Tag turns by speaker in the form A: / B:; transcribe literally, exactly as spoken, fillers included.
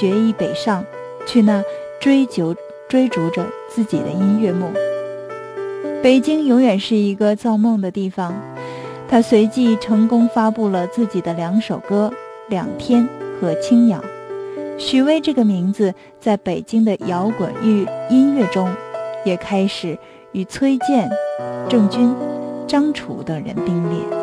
A: 决意北上，去那追求追逐着自己的音乐梦。北京永远是一个造梦的地方。他随即成功发布了自己的两首歌《两天》和《青鸟》。许巍这个名字在北京的摇滚乐音乐中也开始与崔健、郑钧、张楚等人并列。